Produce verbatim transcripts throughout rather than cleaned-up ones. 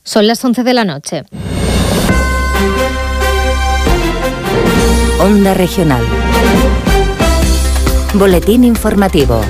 Son las once de la noche. Onda Regional. Boletín informativo.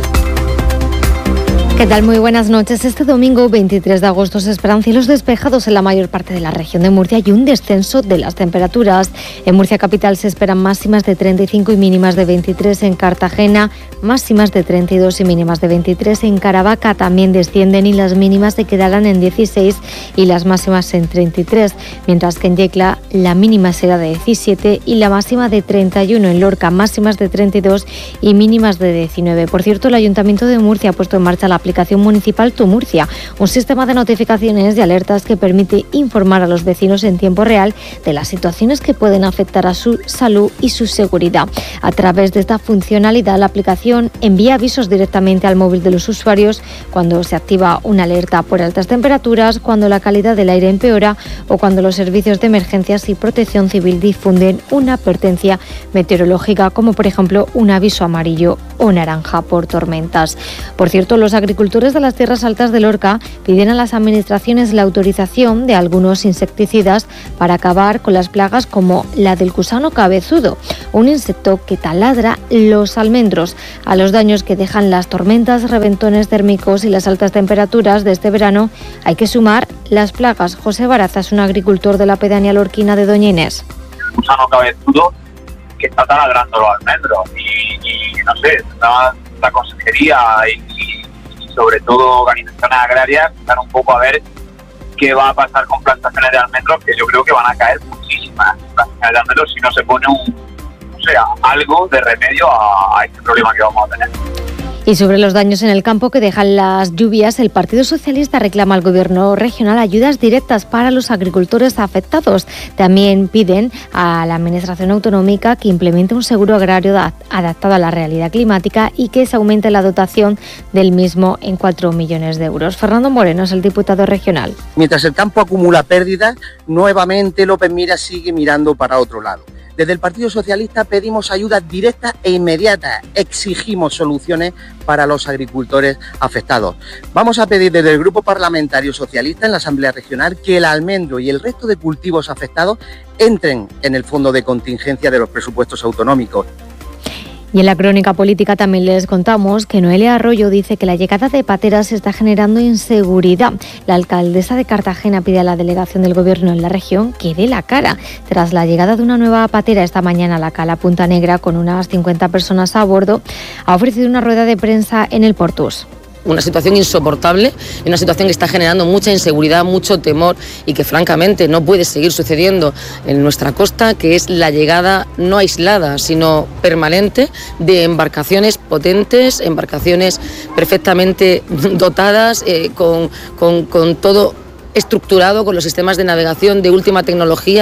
¿Qué tal? Muy buenas noches. Este domingo veintitrés de agosto se esperan cielos despejados en la mayor parte de la región de Murcia y un descenso de las temperaturas. En Murcia capital se esperan máximas de treinta y cinco y mínimas de veintitrés. En Cartagena máximas de treinta y dos y mínimas de veintitrés. En Caravaca también descienden y las mínimas se quedarán en dieciséis y las máximas en treinta y tres. Mientras que en Yecla la mínima será de diecisiete y la máxima de treinta y uno. En Lorca máximas de treinta y dos y mínimas de diecinueve. Por cierto, el Ayuntamiento de Murcia ha puesto en marcha la aplicación municipal Tu Murcia, un sistema de notificaciones y alertas que permite informar a los vecinos en tiempo real de las situaciones que pueden afectar a su salud y su seguridad. A través de esta funcionalidad, la aplicación envía avisos directamente al móvil de los usuarios cuando se activa una alerta por altas temperaturas, cuando la calidad del aire empeora o cuando los servicios de emergencias y protección civil difunden una advertencia meteorológica, como por ejemplo un aviso amarillo o naranja por tormentas. Por cierto, los agricultores de las tierras altas de Lorca piden a las administraciones la autorización de algunos insecticidas para acabar con las plagas como la del gusano cabezudo, un insecto que taladra los almendros. A los daños que dejan las tormentas, reventones térmicos y las altas temperaturas de este verano hay que sumar las plagas. José Baraza es un agricultor de la pedanía lorquina de Doña Inés. El gusano cabezudo que está taladrando los almendros y, y no sé, la, la consejería y sobre todo organizaciones agrarias, están un poco a ver qué va a pasar con plantaciones de almendros, que yo creo que van a caer muchísimas plantaciones de almendros si no se pone un, o sea, algo de remedio a, a este problema que vamos a tener. Y sobre los daños en el campo que dejan las lluvias, el Partido Socialista reclama al Gobierno regional ayudas directas para los agricultores afectados. También piden a la Administración autonómica que implemente un seguro agrario adaptado a la realidad climática y que se aumente la dotación del mismo en cuatro millones de euros. Fernando Moreno es el diputado regional. Mientras el campo acumula pérdidas, nuevamente López Miras sigue mirando para otro lado. Desde el Partido Socialista pedimos ayudas directas e inmediatas, exigimos soluciones para los agricultores afectados. Vamos a pedir desde el Grupo Parlamentario Socialista en la Asamblea Regional que el almendro y el resto de cultivos afectados entren en el fondo de contingencia de los presupuestos autonómicos. Y en la crónica política también les contamos que Noelia Arroyo dice que la llegada de pateras está generando inseguridad. La alcaldesa de Cartagena pide a la delegación del Gobierno en la región que dé la cara. Tras la llegada de una nueva patera esta mañana a la cala Punta Negra con unas cincuenta personas a bordo, ha ofrecido una rueda de prensa en el Portus. Una situación insoportable y una situación que está generando mucha inseguridad, mucho temor y que francamente no puede seguir sucediendo en nuestra costa, que es la llegada no aislada, sino permanente de embarcaciones potentes, embarcaciones perfectamente dotadas, eh, con, con, con todo estructurado, con los sistemas de navegación de última tecnología.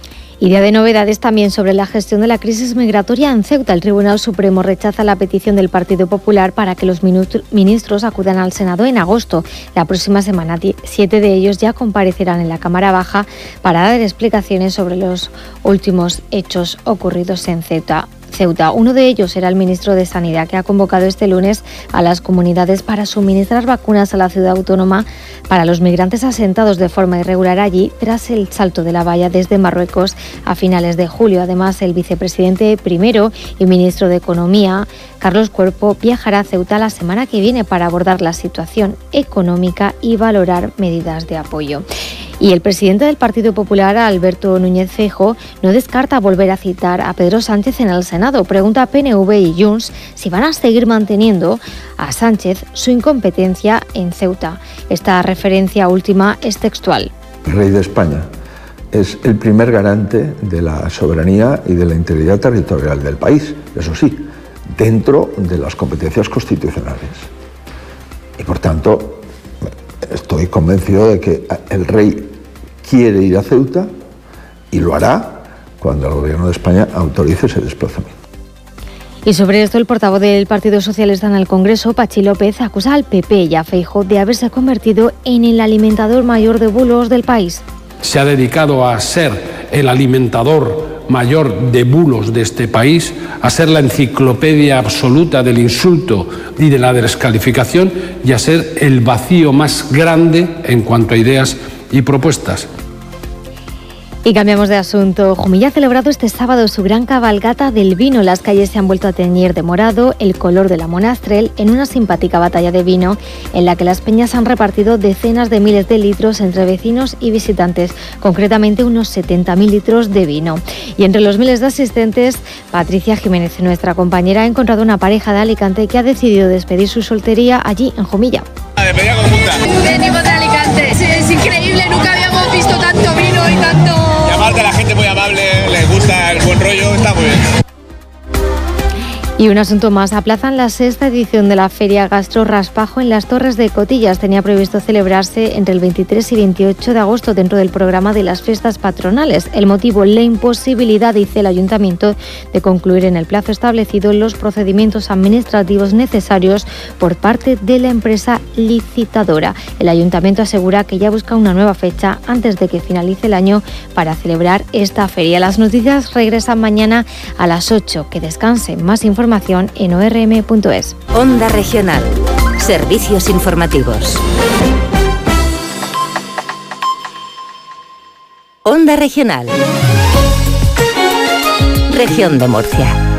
Y día de novedades también sobre la gestión de la crisis migratoria en Ceuta. El Tribunal Supremo rechaza la petición del Partido Popular para que los ministros acudan al Senado en agosto. La próxima semana, siete de ellos ya comparecerán en la Cámara Baja para dar explicaciones sobre los últimos hechos ocurridos en Ceuta. Ceuta. Uno de ellos era el ministro de Sanidad, que ha convocado este lunes a las comunidades para suministrar vacunas a la ciudad autónoma para los migrantes asentados de forma irregular allí tras el salto de la valla desde Marruecos a finales de julio. Además, el vicepresidente primero y ministro de Economía, Carlos Cuerpo, viajará a Ceuta la semana que viene para abordar la situación económica y valorar medidas de apoyo. Y el presidente del Partido Popular, Alberto Núñez Feijóo, no descarta volver a citar a Pedro Sánchez en el Senado. Pregunta a P N V y Junts si van a seguir manteniendo a Sánchez su incompetencia en Ceuta. Esta referencia última es textual. El rey de España es el primer garante de la soberanía y de la integridad territorial del país, eso sí, dentro de las competencias constitucionales. Y por tanto, estoy convencido de que el rey quiere ir a Ceuta y lo hará cuando el Gobierno de España autorice ese desplazamiento. Y sobre esto, el portavoz del Partido Socialista en el Congreso, Pachi López, acusa al P P y a Feijóo de haberse convertido en el alimentador mayor de bulos del país. Se ha dedicado a ser el alimentador mayor de bulos de este país, a ser la enciclopedia absoluta del insulto y de la descalificación y a ser el vacío más grande en cuanto a ideas y propuestas. Y cambiamos de asunto. Jumilla ha celebrado este sábado su gran cabalgata del vino. Las calles se han vuelto a teñir de morado, el color de la monastrell, en una simpática batalla de vino en la que las peñas han repartido decenas de miles de litros entre vecinos y visitantes, concretamente unos setenta mil litros de vino. Y entre los miles de asistentes, Patricia Jiménez, nuestra compañera, ha encontrado una pareja de Alicante que ha decidido despedir su soltería allí en Jumilla. Despedida conjunta. Venimos de Alicante. Sí, es increíble, nunca habíamos visto tanto vino y tanto... Y aparte la gente muy amable, les gusta el buen rollo, está muy bien. Y un asunto más, aplazan la sexta edición de la Feria Gastro Raspajo en las Torres de Cotillas. Tenía previsto celebrarse entre el veintitrés y veintiocho de agosto dentro del programa de las fiestas patronales. El motivo, la imposibilidad, dice el Ayuntamiento, de concluir en el plazo establecido los procedimientos administrativos necesarios por parte de la empresa licitadora. El Ayuntamiento asegura que ya busca una nueva fecha antes de que finalice el año para celebrar esta feria. Las noticias regresan mañana a las ocho. Que descansen. Más información en o r m punto es. Onda Regional. Servicios informativos. Onda Regional. Región de Murcia.